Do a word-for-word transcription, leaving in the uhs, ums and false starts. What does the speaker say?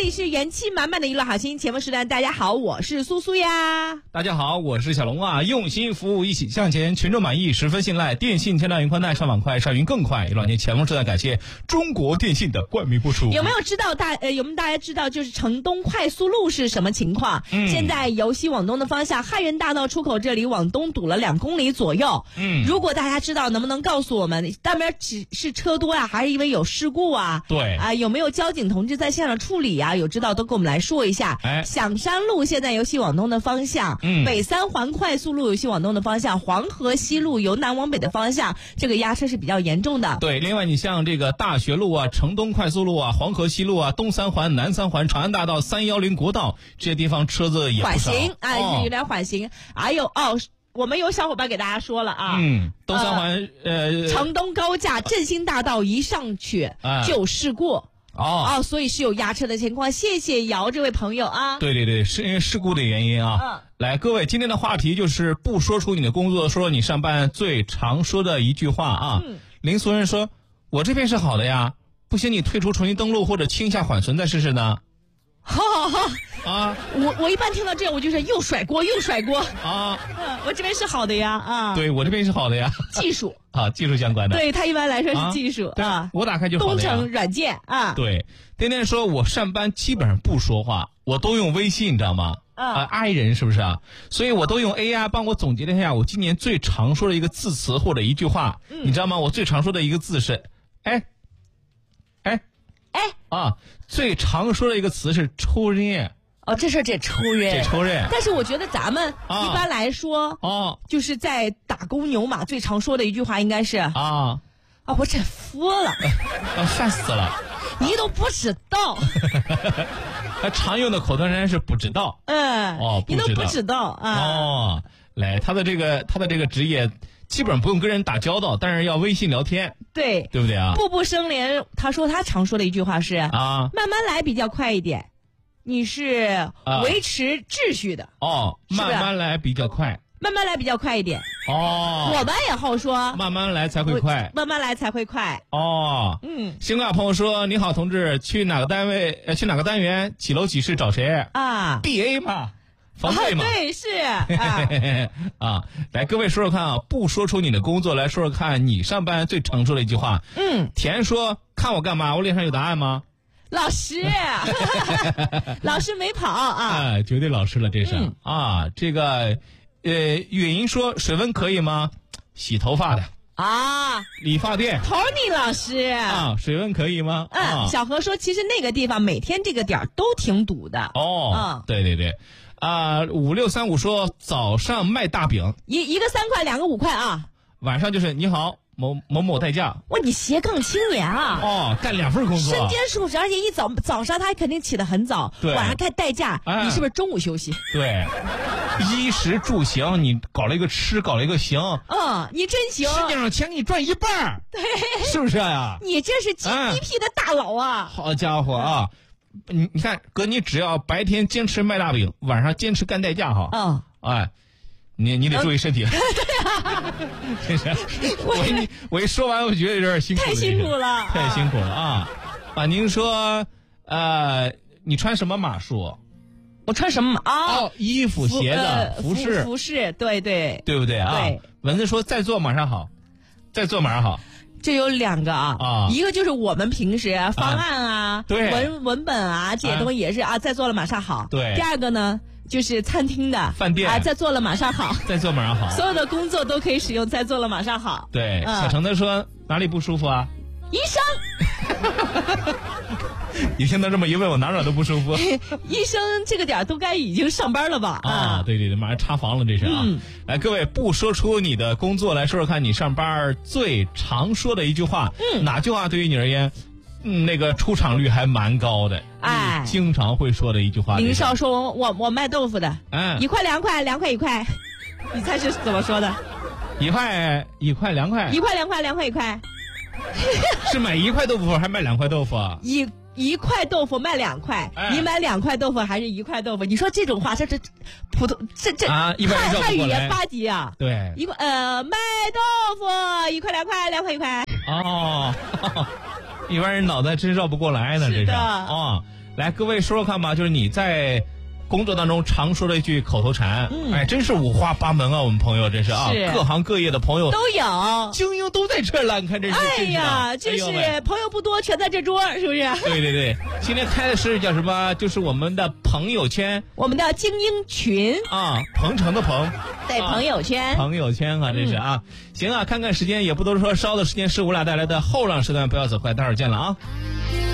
里是元气满满的娱乐好心节目时段，大家好，我是苏苏呀。 大家好，我是小龙啊，用心服务，一起向前，群众满意，十分信赖。电信天大云宽带上网快，上云更快。娱乐节前锋时段感谢中国电信的冠名播出。 有没有知道大呃有没有大家知道就是城东快速路是什么情况？嗯，现在由西往东的方向，汉源大道出口这里往东堵了两公里左右。嗯，如果大家知道，能不能告诉我们，那边只是车多啊，还是因为有事故啊？ 对啊、呃，有没有交警同志在现场处理啊？有知道都跟我们来说一下。哎，响山路现在由西往东的方向，嗯，北三环快速路由西往东的方向，黄河西路由南往北的方向，这个压车是比较严重的。 对，另外你像这个大学路啊、城东快速路啊、黄河西路啊、东三环、南三环、长安大道、三幺零国道这些地方车子也不少， 缓行啊，哦、有点缓行。还有哦。我们有小伙伴给大家说了啊， 嗯，东三环呃，呃城东高架振兴大道一上去就有事故。哦哦，所以是有压车的情况。谢谢姚这位朋友啊。 对对对，是因为事故的原因啊。嗯，来，各位，今天的话题就是不说出你的工作，说说你上班最常说的一句话啊。嗯，林俗人说：“我这边是好的呀，不行你退出重新登录或者清一下缓存再试试呢。” 好好好啊！我我一般听到这样，我就是又甩锅又甩锅啊！嗯，我这边是好的呀啊！ 对，我这边是好的呀， 技术啊，技术相关的。 对，他一般来说是技术啊, 啊，我打开就是好的呀。 工程软件啊， 对，天天说我上班基本上不说话，我都用微信，你知道吗？啊，呃、爱人是不是啊？所以我都用 A I 帮我总结了一下，我今年最常说的一个字词或者一句话，嗯、你知道吗？我最常说的一个字是，哎，哎。 哎啊，最常说的一个词是抽烟。 哦，这事儿这抽烟， 这抽烟。 但是我觉得咱们一般来说， 哦、啊， 就是在打工牛马最常说的一句话应该是啊啊，我真服了， 啊，烦死了， 你都不知道。 他常用的口头禅是不知道。 嗯， 哦， 你都不知道啊。 哦，来，他的这个他的这个职业。基本上不用跟人打交道，但是要微信聊天， 对， 对不对啊？ 步步生莲，他说他常说的一句话是啊， 慢慢来比较快一点，你是维持秩序的、啊、 哦，慢慢来比较快， 慢慢来比较快一点哦。 我们也好说， 慢慢来才会快， 慢慢来才会快哦。嗯，新挂朋友说你好，同志，去哪个单位？呃，去哪个单元？几楼几室找谁啊 ？B A 嘛。房费嘛、 啊，对，是啊, 啊，来，各位说说看啊，不说出你的工作，来说说看你上班最常说的一句话。嗯，田说：“看我干嘛？我脸上有答案吗？” 老师，老师没跑啊， 啊，绝对老师了，这是、嗯、啊。这个，呃，雨莹说：“水温可以吗？洗头发的啊， 理发店。 Tony 老师啊，水温可以吗？ 嗯， 啊、 小何说，其实那个地方每天这个点儿都挺堵的。 哦，嗯，对对对。啊，五六三五说早上卖大饼， 一一个三块，两个五块啊。 晚上就是你好某某某代驾。 哇，你斜杠青年啊！ 哦，干两份工作， 身兼数职，而且一早早上他肯定起得很早， 对， 晚上开代驾、哎，你是不是中午休息？ 对，衣食住行，你搞了一个吃，搞了一个行。 嗯，你真行， 世界上钱给你赚一半， 对， 是不是呀？ 你这是 G D P 的大佬啊！ 哎、好家伙啊！你你看，哥，你只要白天坚持卖大饼，晚上坚持干代驾哈。 嗯， 哎，你你得注意身体。 对呀， 真是，我一我一说完，我觉得有点辛苦， 太辛苦了， 太辛苦了啊！啊，您说，呃，你穿什么码数？ 我穿什么啊？ 哦，衣服、鞋子、 呃、 服饰、 服饰，对对， 对不对啊？ 对。 蚊子说：“再做马上好，再做马上好。” 这有两个啊， 啊， 一个就是我们平时方案啊， 啊对文文本啊这些东西也是啊，再做了马上好。 对。 第二个呢，就是餐厅的饭店啊，再做了马上好， 再做马上好。 所有的工作都可以使用再做了马上好。 对，嗯、小程的说哪里不舒服啊？ 医生。 你现在这么一问，我哪哪都不舒服。 医生这个点都该已经上班了吧？ 啊，对对对，马上查房了，这是啊。嗯、来，各位不说出你的工作，来说说看你上班最常说的一句话。嗯，哪句话对于你而言，嗯，那个出场率还蛮高的？ 哎， 你经常会说的一句话。 林少说：“我我卖豆腐的，嗯，一块两块，两块一块。”你猜是怎么说的？ 一块一块两块， 一块两块两块一块。 是买一块豆腐还是卖两块豆腐啊？ 一。一块豆腐卖两块、哎，你买两块豆腐还是一块豆腐？你说这种话，这这普通这这啊，一般人汉语言八级啊。 对， 一块呃卖豆腐一块两块两块一块。 哦，一般人脑袋真绕不过来呢，这是啊、哦。 来，各位说说看吧，就是你在工作当中常说的一句口头禅，嗯、哎，真是五花八门啊！我们朋友真是啊， 是各行各业的朋友都有， 精英都在这儿了。你看这是， 哎呀，就是朋友不多，全在这桌，是不是？ 对对对，今天开的是叫什么？就是我们的朋友圈， 我们的精英群啊，鹏程的鹏， 对，朋友圈， 啊、朋友圈啊，这是啊。嗯、行啊，看看时间，也不多说，稍的时间是我俩带来的后浪时段，不要走快，待会儿见了啊。